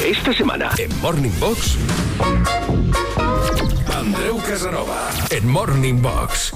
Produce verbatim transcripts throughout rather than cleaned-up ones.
Esta semana en Morning Box, Andreu Casanova en Morning Box.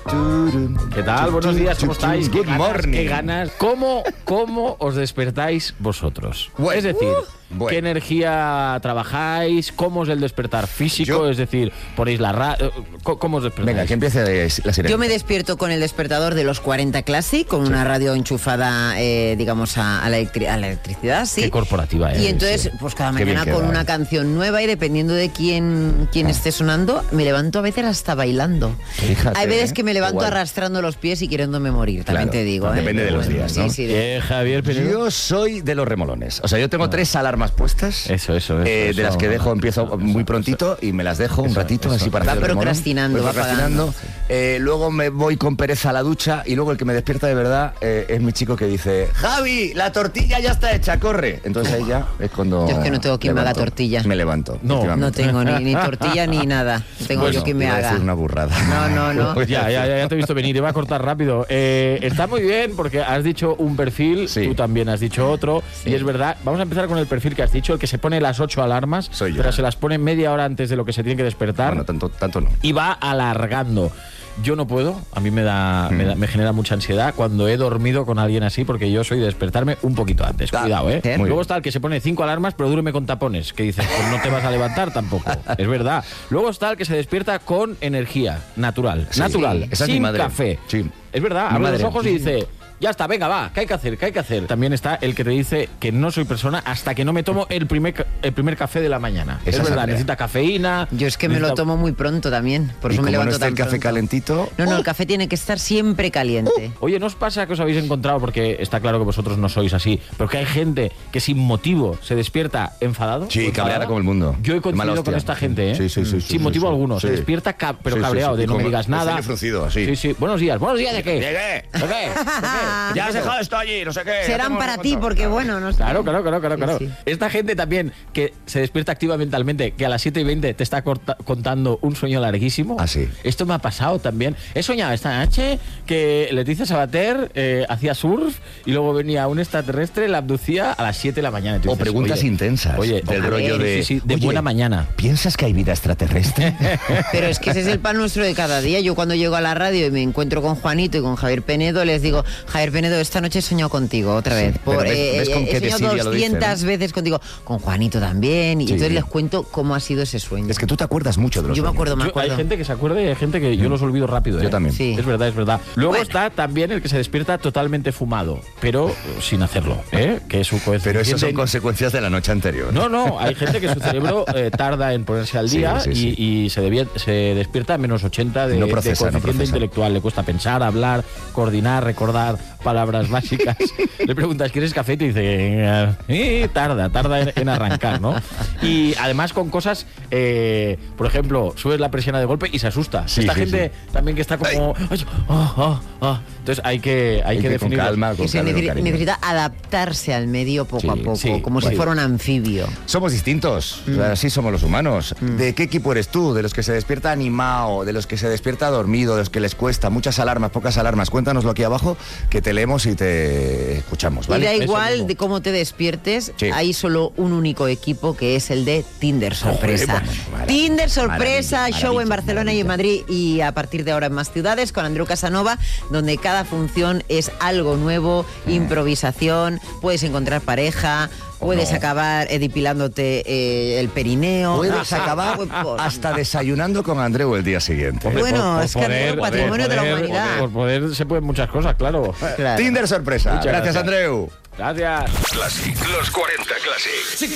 ¿Qué tal? Buenos días, ¿cómo estáis? Good ¿Qué ganas, morning. ¿Qué ganas? ¿Cómo, ¿Cómo os despertáis vosotros? Bueno, es decir, uh, bueno. ¿qué energía trabajáis? ¿Cómo es el despertar físico? Yo- Es decir, ¿ponéis la radio? ¿Cómo os despertáis? Venga, que empiece la sirena. Yo me despierto con el despertador de los cuarenta Classic, con una radio enchufada, eh, digamos, a, a la electri- a la electricidad, ¿sí? Qué corporativa eres, Y entonces, sí. pues cada Qué bien mañana con queda, una eh. canción nueva y dependiendo de quién, quién esté sonando, me levanto a veces hasta bailando. Fíjate, Hay veces ¿eh? que me Qué levanto guay. arrastrando los pies y queriéndome morir, también Claro, te digo. ¿eh? depende de los Bueno, días, sí, ¿no? sí, de- ¿Qué, Javier Penedo? Yo soy de los remolones. O sea, yo tengo tres alarmas puestas. Eso, eso, eso, eh, eso. de las que dejo, empiezo Eso, muy eso, prontito y me las dejo un Eso, ratito eso. así para Va hacer el remolón. procrastinando, Voy va procrastinando. apagando. Eh, luego me voy con pereza a la ducha y luego el que me despierta de verdad eh, es mi chico que dice: Javi, la tortilla ya está hecha, corre. Entonces ahí ya es cuando Yo es que no tengo quien me haga levanto. tortilla. Me levanto. No, No efectivamente. tengo ni, ni tortilla ni nada. Tengo Bueno, yo quien me Iba a haga. decir una burrada. No, no, no. Pues ya, ya, ya, ya te he visto venir, iba a cortar rápido. Eh, está muy bien porque has dicho un perfil, Sí. tú también has dicho otro, y es verdad. Vamos a empezar con el perfil que has dicho, el que se pone las ocho alarmas, Soy yo. pero se las pone media hora antes de lo que se tiene que despertar Bueno, tanto, tanto no. y va alargando. Yo no puedo, a mí me da, me da- me genera mucha ansiedad cuando he dormido con alguien así, porque yo soy de despertarme un poquito antes. Ah, Cuidado, ¿eh? muy Luego bien. está el que se pone cinco alarmas, pero duerme con tapones, que dices, pues no te vas a levantar tampoco. Es verdad. Luego está el que se despierta con energía natural, Sí. natural, Esa es mi sin madre. café. Sí. Es verdad, Mi abre madre. los ojos y dice: ya está, venga, va, ¿qué hay que hacer? ¿Qué hay que hacer? También está el que te dice que no soy persona hasta que no me tomo el primer, ca- el primer café de la mañana. Esa es es verdad, Andrea. necesita cafeína. Yo es que me lo necesita- tomo muy pronto también, por Y eso me como levanto no está tan el café pronto. calentito. No, no, el café tiene que estar siempre caliente. Oye, ¿no os pasa que os habéis encontrado, porque está claro que vosotros no sois así, pero que hay gente que sin motivo se despierta enfadado? Sí, o enfadada? cabreada como el mundo. Yo he Mala coincidido con hostia. esta gente, ¿eh? Sí, sí, sí, sí, Sin sí, motivo sí. alguno. Se Sí. despierta ca- pero Sí, sí, cabreado, sí. de Y no me con digas el nada. ceño fruncido, así. Sí, sí. Buenos días. ¿Buenos días de qué? ¿De qué? ¿De qué? ¿De qué? Ya has dejado esto allí, no sé qué. ya Serán tengo para un ti, montón. porque bueno, no sé. Claro, claro, claro, claro, Sí, claro. sí. Esta gente también que se despierta activa mentalmente, que a las siete y veinte te está corta- contando un sueño larguísimo. Ah, sí. Esto me ha pasado también. He soñado esta noche que Leticia Sabater eh, hacía surf y luego venía un extraterrestre, la abducía a las siete de la mañana. Y tú O dices, preguntas oye, intensas. Oye, del a rollo ver, de. sí, sí, de "Oye, buena mañana. ¿Piensas que hay vida extraterrestre? Pero es que ese es el pan nuestro de cada día. Yo cuando llego a la radio y me encuentro con Juanito y con Javier Penedo, les digo: Javier Penedo, esta noche he soñado contigo otra vez. Sí, pero ves- ves con he qué soñado desidia lo dice, doscientas ¿no? veces contigo, con Juanito también. Y Sí. entonces les cuento cómo ha sido ese sueño. Es que tú te acuerdas mucho de los Yo me sueños. acuerdo, me Yo- acuerdo. hay gente que se acuerda y hay gente que yo los olvido rápido. Yo ¿eh? también. Sí. Es verdad, es verdad. Luego Bueno. está también el que se despierta totalmente fumado, pero sin hacerlo, ¿eh? Que es su Pero eso son coeficiente- consecuencias de la noche anterior. No, no, hay gente que su cerebro eh, tarda en ponerse al Sí, día sí, y, sí. y se, debie- se despierta a menos ochenta de, No de procesa, no coeficiente procesa. intelectual. Le cuesta pensar, hablar, coordinar, recordar palabras básicas. Le preguntas, ¿quieres café? Y te dice, eh, tarda, tarda en, en arrancar, ¿no? Y además con cosas, eh, por ejemplo, subes la persiana de golpe y se asusta. Sí, Esta sí, gente también que está como... "Ay, ah, ah, ah". Entonces hay que, hay Hay que que con definirlo. calma, con Que se calma y con necesita, cariño. necesita adaptarse al medio poco Sí, a poco, sí, como sí. si fuera un anfibio. Somos distintos, o sea, así somos los humanos. ¿De qué equipo eres tú? ¿De los que se despierta animado, de los que se despierta dormido, de los que les cuesta muchas alarmas, pocas alarmas? Cuéntanoslo aquí abajo, que te leemos y te escuchamos, Y ¿vale? da Eso igual mismo. de cómo te despiertes, Sí. hay solo un único equipo que es el de Tinder Sorpresa. Joder, bueno, maravilla, Tinder Sorpresa, maravilla, show en maravilla, Barcelona y en Madrid y a partir de ahora en más ciudades con Andreu Casanova, donde cada función es algo nuevo, improvisación, puedes encontrar pareja, puedes no. acabar eh, depilándote eh, el perineo. Puedes Ah, acabar pues, por- hasta desayunando con Andreu el día siguiente. Hombre, Bueno, es que Andreu, patrimonio de la poder- humanidad. Por poder se pueden muchas cosas, claro. Claro. Tinder sorpresa. Muchas Gracias, gracias. Andreu. Gracias. Classic, los cuarenta Classic.